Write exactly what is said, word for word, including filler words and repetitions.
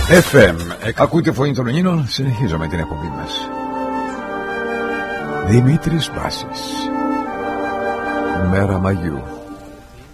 εφ εμ. Ακούτε Φωνή των Ελλήνων. Συνεχίζουμε την εκπομπή μας. Δημήτρης Μπάσης. Μέρα Μαγιού.